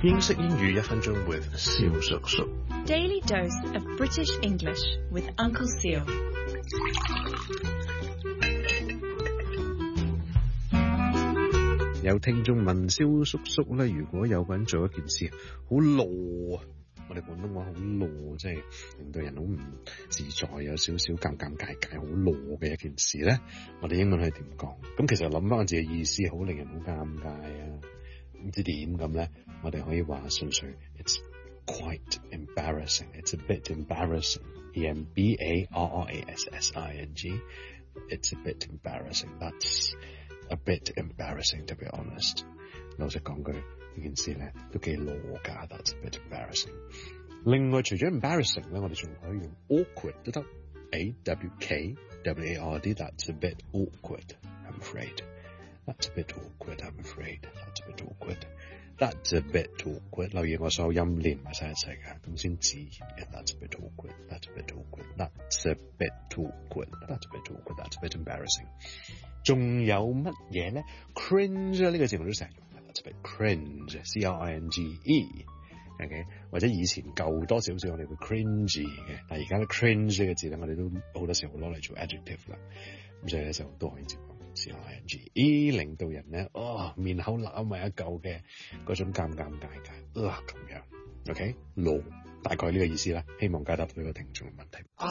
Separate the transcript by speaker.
Speaker 1: 英式英語1分鐘 with 蕭叔叔。
Speaker 2: Daily dose of British English with Uncle Seal.
Speaker 1: 有聽眾問蕭叔叔咧，如果有個人做一件事好懦啊，我哋廣東話好懦，即係令到人好唔自在，有少少尷尬，好懦嘅一件事咧，我哋英文可以點講？咁其實諗翻自己嘅意思，好令人好尷尬啊，唔知點咁咧，我哋可以話純粹 It's quite embarrassing. It's a bit embarrassing. E-M-B-A-R-R-A-S-S-I-N-G. It's a bit embarrassing. That's a bit embarrassing, to be honest. 老實講句，呢件事咧都幾懦㗎。That's a bit embarrassing. 另外，除咗 embarrassing 咧，我哋仲可以用 awkward 都得。A-W-K-W-A-R-D. That's a bit awkward, I'm afraid. That's a bit awkward, I'm afraid. That's a bit awkward. That's a bit awkward. 留意我所有音連埋晒一齊㗎，咁先自然嘅。That's a bit awkward. That's a bit awkward. That's a bit awkward. That's a bit awkward. That's a bit embarrassing. 仲有乜嘢咧 ？Cringe 呢個字我都成日用嘅。That's a bit cringe. C-R-I-N-G-E. OK， 或者以前舊多少少我哋會 cringy 嘅，但係而家咧 cringe 呢個字咧，我哋都好多時候攞嚟做 adjective 啦。咁所以咧就都可以接講 C-R-I-N-G-E， 令到人咧面口攬埋一嚿嘅嗰種尷尬咁樣。OK， 懦大概呢個意思啦。希望解答到呢個聽眾嘅問題。